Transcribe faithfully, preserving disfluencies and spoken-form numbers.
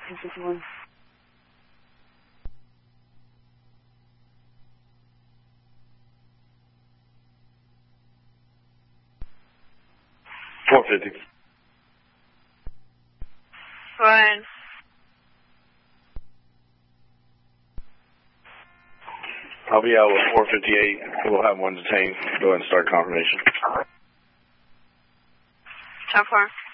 fifty-one. four fifty. Fine. I'll be out with four fifty-eight. We'll have one detained. Go ahead and start confirmation. How far?